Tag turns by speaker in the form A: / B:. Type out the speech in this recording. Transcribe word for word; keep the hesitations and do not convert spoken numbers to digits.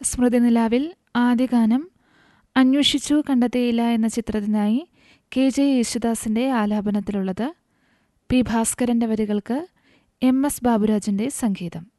A: സ്മൃതിനിലാവിൽ ആദ്യ ഗാനം അന്വേഷിച്ചു കണ്ടെത്തിയില്ല എന്ന ചിത്രത്തിനായി കെ ജെ യേശുദാസിൻ്റെ ആലാപനത്തിലുള്ളത്. പി ഭാസ്കരൻ്റെ വരികൾക്ക് എം എസ് ബാബുരാജിൻ്റെ സംഗീതം.